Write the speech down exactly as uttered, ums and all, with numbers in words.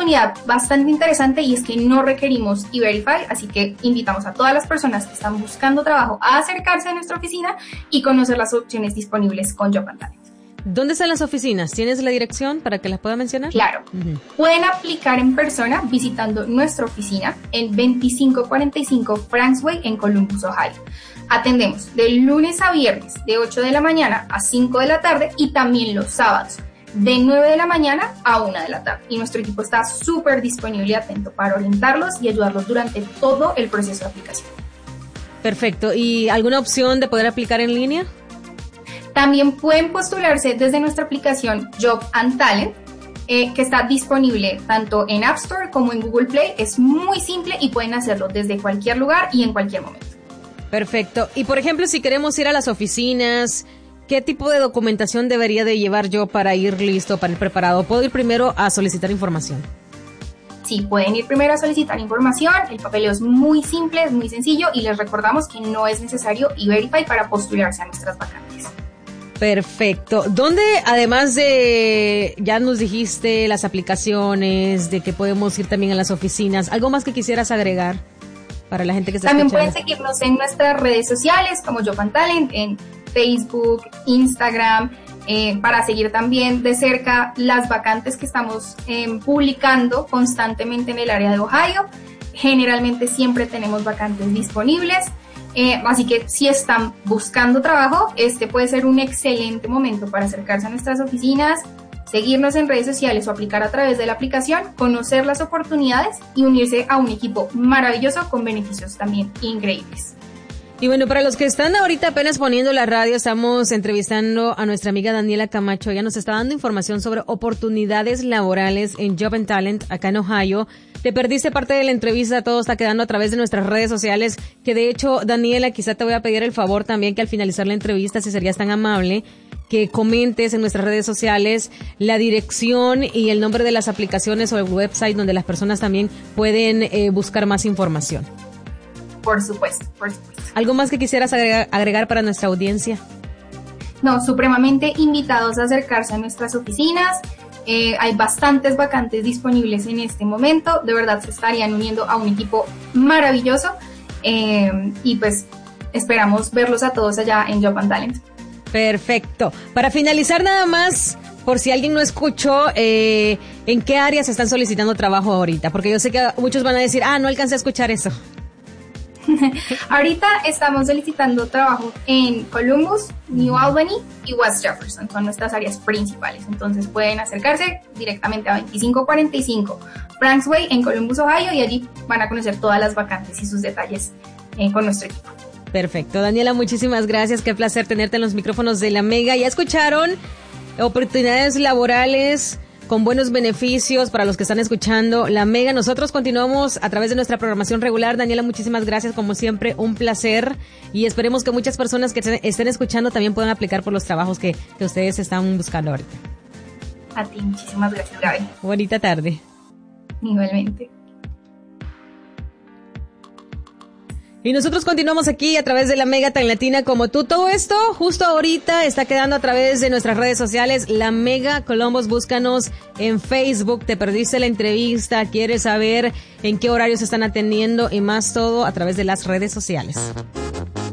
oportunidad bastante interesante y es que no requerimos E-Verify, así que invitamos a todas las personas que están buscando trabajo a acercarse a nuestra oficina y conocer las opciones disponibles con Job and Talent. ¿Dónde están las oficinas? ¿Tienes la dirección para que las pueda mencionar? Claro. Uh-huh. Pueden aplicar en persona visitando nuestra oficina en veinticinco cuarenta y cinco Franks Way en Columbus, Ohio. Atendemos de lunes a viernes de ocho de la mañana a cinco de la tarde y también los sábados de nueve de la mañana a una de la tarde. Y nuestro equipo está súper disponible y atento para orientarlos y ayudarlos durante todo el proceso de aplicación. Perfecto. ¿Y alguna opción de poder aplicar en línea? También pueden postularse desde nuestra aplicación Job and Talent, eh, que está disponible tanto en App Store como en Google Play. Es muy simple y pueden hacerlo desde cualquier lugar y en cualquier momento. Perfecto. Y por ejemplo, si queremos ir a las oficinas, ¿qué tipo de documentación debería de llevar yo para ir listo, para ir preparado? ¿Puedo ir primero a solicitar información? Sí, pueden ir primero a solicitar información. El papeleo es muy simple, es muy sencillo y les recordamos que no es necesario E-Verify para postularse a nuestras vacantes. Perfecto. ¿Dónde, además de, ya nos dijiste las aplicaciones, de que podemos ir también a las oficinas, algo más que quisieras agregar para la gente que está También escuchando? pueden seguirnos en nuestras redes sociales como Job and Talent, en Facebook, Instagram, eh, para seguir también de cerca las vacantes que estamos eh, publicando constantemente en el área de Ohio. Generalmente siempre tenemos vacantes disponibles. Eh, así que si están buscando trabajo, este puede ser un excelente momento para acercarse a nuestras oficinas, seguirnos en redes sociales o aplicar a través de la aplicación, conocer las oportunidades y unirse a un equipo maravilloso con beneficios también increíbles. Y bueno, para los que están ahorita apenas poniendo la radio, estamos entrevistando a nuestra amiga Daniela Camacho. Ella nos está dando información sobre oportunidades laborales en Job and Talent acá en Ohio. Te perdiste parte de la entrevista, todo está quedando a través de nuestras redes sociales, que de hecho, Daniela, quizá te voy a pedir el favor también que al finalizar la entrevista, si serías tan amable, que comentes en nuestras redes sociales la dirección y el nombre de las aplicaciones o el website donde las personas también pueden eh, buscar más información. Por supuesto, por supuesto. ¿Algo más que quisieras agregar, agregar para nuestra audiencia? No, supremamente invitados a acercarse a nuestras oficinas. Eh, hay bastantes vacantes disponibles en este momento. De verdad se estarían uniendo a un equipo maravilloso. Eh, y pues esperamos verlos a todos allá en Job and Talent. Perfecto. Para finalizar nada más, por si alguien no escuchó, eh, ¿en qué áreas están solicitando trabajo ahorita? Porque yo sé que muchos van a decir, ah, no alcancé a escuchar eso. Ahorita estamos solicitando trabajo en Columbus, New Albany y West Jefferson, son nuestras áreas principales. Entonces pueden acercarse directamente a veinticinco cuarenta y cinco Franks Way en Columbus, Ohio, y allí van a conocer todas las vacantes y sus detalles eh, con nuestro equipo. Perfecto. Daniela, muchísimas gracias. Qué placer tenerte en los micrófonos de La Mega. Ya escucharon oportunidades laborales con buenos beneficios para los que están escuchando La Mega. Nosotros continuamos a través de nuestra programación regular. Daniela, muchísimas gracias, como siempre, un placer, y esperemos que muchas personas que estén escuchando también puedan aplicar por los trabajos que, que ustedes están buscando ahorita. A ti, muchísimas gracias, Gaby. Bonita tarde. Igualmente. Y nosotros continuamos aquí a través de La Mega, tan latina como tú. Todo esto justo ahorita está quedando a través de nuestras redes sociales. La Mega Columbus, búscanos en Facebook. Te perdiste la entrevista, quieres saber en qué horarios están atendiendo y más, todo a través de las redes sociales.